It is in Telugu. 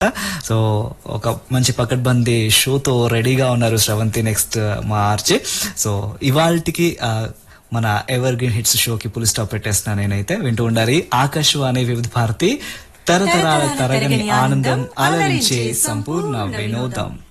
సో ఒక మంచి పకడ్బందీ షోతో రెడీగా ఉన్నారు శ్రవంతి నెక్స్ట్ మార్చి. సో ఇవాల్టికి మన ఎవర్ గ్రీన్ హిట్స్ షోకి పులి స్టాప్ పెట్టేస్తున్నా నేనైతే. వింటూ ఉండాలి ఆకాశవాణి వివిధ భారతి, తరతరాల తరగని ఆనందం, అలరించే సంపూర్ణ వినోదం.